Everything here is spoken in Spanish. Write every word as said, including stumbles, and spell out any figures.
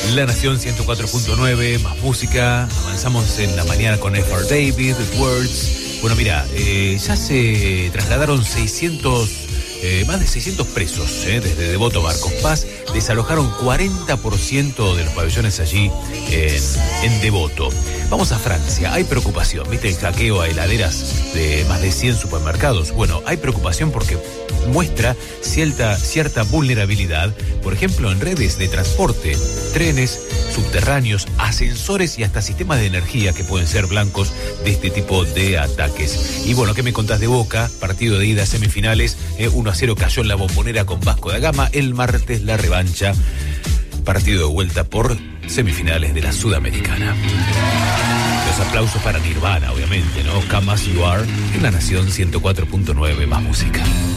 La Nación ciento cuatro punto nueve, más música. Avanzamos en la mañana con F R David, Words. Bueno, mira, eh, ya se trasladaron seiscientos, eh, más de seiscientos presos eh, desde Devoto Barcos Paz. Desalojaron cuarenta por ciento de los pabellones allí en, en Devoto. Vamos a Francia. Hay preocupación. ¿Viste el hackeo a heladeras de más de cien supermercados? Bueno, hay preocupación porque muestra cierta, cierta vulnerabilidad, por ejemplo, en redes de transporte, trenes, subterráneos, ascensores y hasta sistemas de energía que pueden ser blancos de este tipo de ataques. Y bueno, ¿qué me contás de Boca? Partido de ida, semifinales, eh, uno a cero cayó en la Bombonera con Vasco da Gama. El martes la revancha, partido de vuelta por semifinales de la Sudamericana. Los aplausos para Nirvana, obviamente, ¿no? Come As You Are, en La Nación ciento cuatro punto nueve, más música.